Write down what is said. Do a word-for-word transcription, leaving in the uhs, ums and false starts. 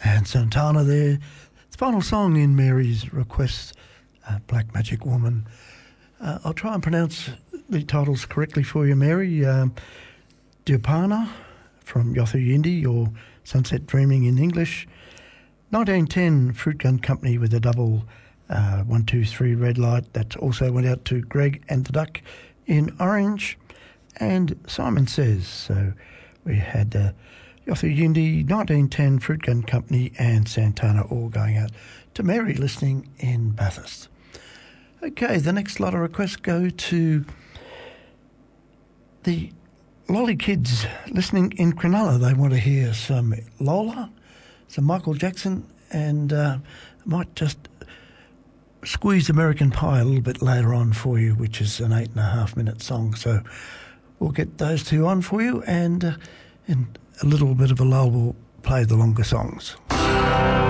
And Santana there. The final song in Mary's request, uh, Black Magic Woman. Uh, I'll try and pronounce the titles correctly for you, Mary. Um, Diopana from Yothu Yindi, or Sunset Dreaming in English. nineteen ten Fruit Gun Company with a double uh, one two three red light. That also went out to Greg and the Duck in Orange. And Simon Says. So we had uh, Yothu Yindi, nineteen ten Fruit Gun Company, and Santana all going out to Mary listening in Bathurst. Okay, the next lot of requests go to the Lolly Kids listening in Cronulla. They want to hear some Lola, some Michael Jackson, and uh, might just squeeze American Pie a little bit later on for you, which is an eight and a half minute song. So we'll get those two on for you, and uh, in a little bit of a lull, we'll play the longer songs.